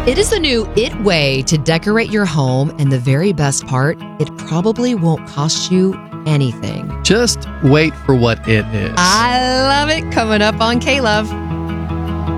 It is the new It way to decorate your home, and the very best part, it probably won't cost you anything. Just wait for what it is. I love it. Coming up on K-Love.